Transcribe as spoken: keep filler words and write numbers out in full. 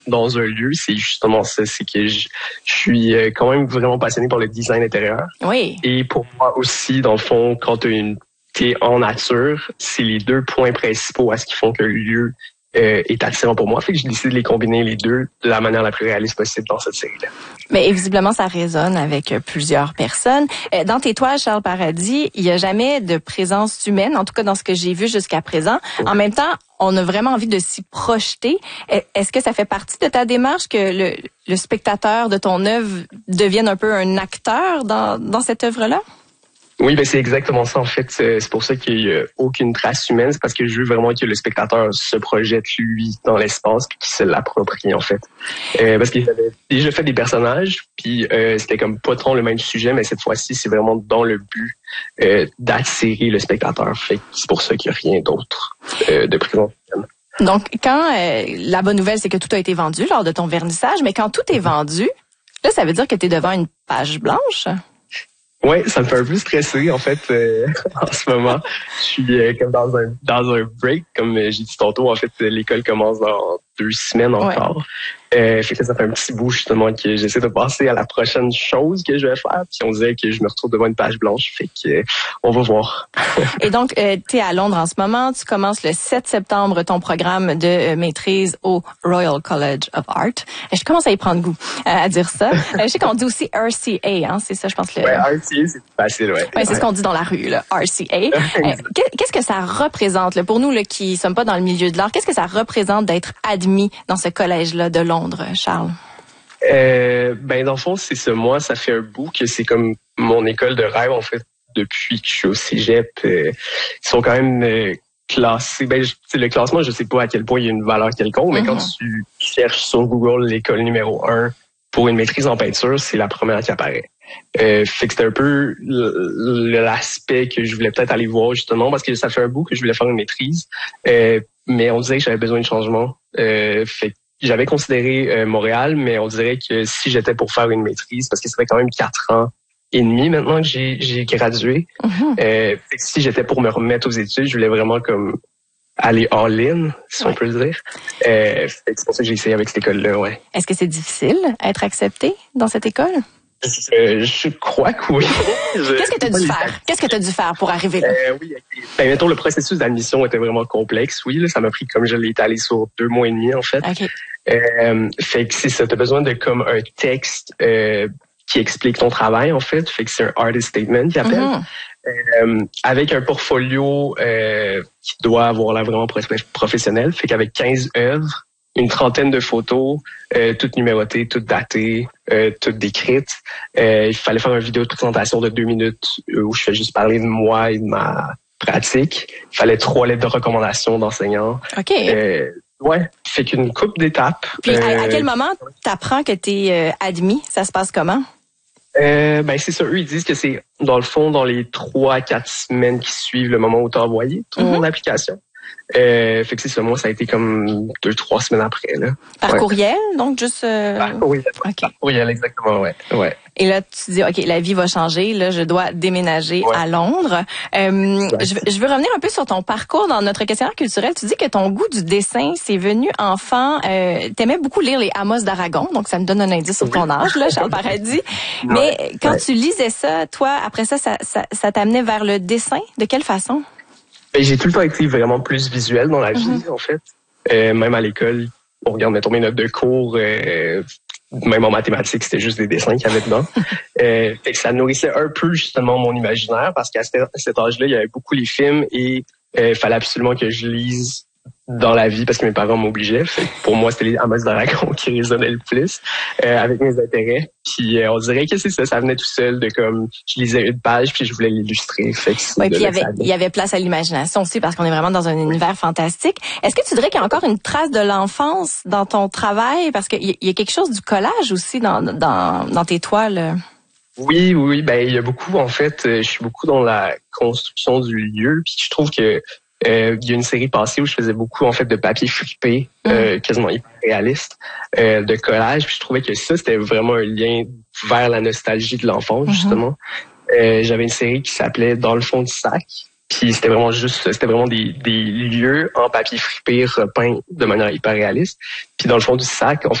dans un lieu, c'est justement ça, c'est que je, je suis quand même vraiment passionné par le design intérieur. Oui. Et pour moi aussi, dans le fond, quand tu une t'es en nature, c'est les deux points principaux à ce qui font que le lieu euh, est attirant pour moi. Fait que j'ai décidé de les combiner les deux de la manière la plus réaliste possible dans cette série-là. Mais visiblement, ça résonne avec plusieurs personnes. Dans tes toiles, Charles Paradis, il n'y a jamais de présence humaine, en tout cas dans ce que j'ai vu jusqu'à présent. Oui. En même temps, on a vraiment envie de s'y projeter. Est-ce que ça fait partie de ta démarche que le, le spectateur de ton œuvre devienne un peu un acteur dans, dans cette œuvre-là? Oui, ben c'est exactement ça en fait. C'est pour ça qu'il n'y a aucune trace humaine. C'est parce que je veux vraiment que le spectateur se projette lui dans l'espace puis qu'il se l'approprie en fait. Euh, parce qu'il avait déjà fait des personnages, puis euh, c'était comme pas trop le même sujet, mais cette fois-ci c'est vraiment dans le but euh, d'attirer le spectateur. Fait que c'est pour ça qu'il n'y a rien d'autre euh, de présent. Donc quand euh, la bonne nouvelle c'est que tout a été vendu lors de ton vernissage, mais quand tout est vendu, là ça veut dire que tu es devant une page blanche. Ouais, ça me fait un peu stresser en fait euh, en ce moment. Je suis euh, comme dans un dans un break, comme j'ai dit tantôt. En fait, l'école commence dans deux semaines encore. Ouais. Euh, fait que ça fait un petit bout justement que j'essaie de passer à la prochaine chose que je vais faire. Puis on dirait que je me retrouve devant une page blanche. Fait que euh, on va voir. Et donc, euh, tu es à Londres en ce moment. Tu commences le sept septembre ton programme de euh, maîtrise au Royal College of Art. Je commence à y prendre goût euh, à dire ça. je sais qu'on dit aussi R C A, hein, c'est ça, je pense. Le... Ouais, R C A, c'est facile, ouais. Ouais, c'est ouais. ce qu'on dit dans la rue, là, R C A. euh, qu'est-ce que ça représente, là, pour nous là, qui sommes pas dans le milieu de l'art, qu'est-ce que ça représente d'être admis dans ce collège-là de Londres? Charles? Euh, ben dans le fond, c'est ça. Moi, ça fait un bout que c'est comme mon école de rêve, en fait, depuis que je suis au cégep. Euh, ils sont quand même euh, classés. Ben, je, le classement, je sais pas à quel point il y a une valeur quelconque, mais mm-hmm. quand tu cherches sur Google l'école numéro un pour une maîtrise en peinture, c'est la première qui apparaît. Euh, fait que c'était un peu l'aspect que je voulais peut-être aller voir, justement, parce que ça fait un bout que je voulais faire une maîtrise, euh, mais on disait que j'avais besoin de changement. Euh, fait que j'avais considéré euh, Montréal, mais on dirait que si j'étais pour faire une maîtrise, parce que ça fait quand même quatre ans et demi maintenant que j'ai, j'ai gradué, mm-hmm. euh, fait que si j'étais pour me remettre aux études, je voulais vraiment comme aller all-in, si ouais. on peut le dire. Euh, fait que c'est pour ça que j'ai essayé avec cette école-là, ouais. Est-ce que c'est difficile d'être accepté dans cette école? Euh, je crois que oui. je... Qu'est-ce que tu as dû faire? Qu'est-ce que tu as dû faire pour arriver là? Euh, oui, okay. Ben, mettons, le processus d'admission était vraiment complexe. Oui, là, ça m'a pris, comme je l'ai étalé sur deux mois et demi, en fait. Okay. Euh, fait que c'est ça, t'as besoin de comme un texte euh, qui explique ton travail, en fait. Fait que c'est un artist statement qui appelle. Mm-hmm. Euh, avec un portfolio euh, qui doit avoir l'air vraiment professionnel. Fait qu'avec quinze œuvres, une trentaine de photos, euh, toutes numérotées, toutes datées, euh, toutes décrites. Euh, il fallait faire une vidéo de présentation de deux minutes où je fais juste parler de moi et de ma pratique. Il fallait trois lettres de recommandation d'enseignants. OK. Euh, ouais, fait qu'une couple d'étapes. Puis à, à quel moment t'apprends que t'es euh, admis? Ça se passe comment? Euh, ben c'est ça, eux ils disent que c'est dans le fond dans les trois à quatre semaines qui suivent le moment où tu as envoyé ton mm-hmm. application. Euh, fait que c'est ça, moi ça a été comme deux, trois semaines après là. Par ouais. courriel, donc juste. Euh... Par courriel. Okay. Par courriel, exactement, ouais, ouais. Et là, tu dis, ok, la vie va changer. Là, je dois déménager ouais. à Londres. Euh, ouais. je, je veux revenir un peu sur ton parcours dans notre questionnaire culturel. Tu dis que ton goût du dessin, c'est venu enfant. Euh, t'aimais beaucoup lire les Amos d'Aragon, donc ça me donne un indice sur ton âge, là, Charles Paradis. Ouais. Mais quand ouais. tu lisais ça, toi, après ça, ça, ça, ça t'amenait vers le dessin. De quelle façon? Ben, j'ai tout le temps été vraiment plus visuel dans la vie, mm-hmm. en fait. Euh, même à l'école, on regarde, mettons, mes notes de cours, euh, même en mathématiques, c'était juste des dessins qu'il y avait dedans. euh, fait que ça nourrissait un peu, justement, mon imaginaire, parce qu'à cet, cet âge-là, il y avait beaucoup les films et il euh, fallait absolument que je lise dans la vie parce que mes parents m'obligeaient. Fait que pour moi, c'était les Amos d'Aragon qui résonnaient le plus euh, avec mes intérêts. Puis euh, on dirait que c'est ça, ça venait tout seul de comme je lisais une page puis je voulais l'illustrer. Fait que oui, puis il y avait il y avait place à l'imagination aussi parce qu'on est vraiment dans un univers fantastique. Est-ce que tu dirais qu'il y a encore une trace de l'enfance dans ton travail parce qu'il y a quelque chose du collage aussi dans dans dans tes toiles? Oui, oui, ben il y a beaucoup en fait. Je suis beaucoup dans la construction du lieu puis je trouve que Euh, il y a une série passée où je faisais beaucoup en fait de papier flippé, euh, mm. quasiment hyper réaliste, euh, de collage. Puis je trouvais que ça c'était vraiment un lien vers la nostalgie de l'enfance mm-hmm. justement. Euh, j'avais une série qui s'appelait Dans le fond du sac. Puis c'était vraiment juste, c'était vraiment des, des lieux en papier fripé repeints de manière hyper réaliste. Puis dans le fond du sac, en